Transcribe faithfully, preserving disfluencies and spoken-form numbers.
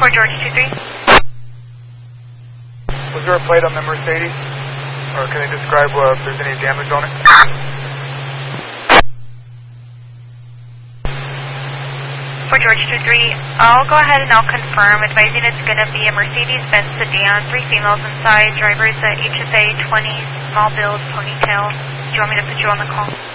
Fort George two three. Was there a plate on the Mercedes? Or can they describe uh, if there's any damage on it? Fort George two three, I'll go ahead and I'll confirm, advising it's going to be a Mercedes-Benz sedan, three females inside, drivers at H S A twenty, small build, ponytail. Do you want me to put you on the call?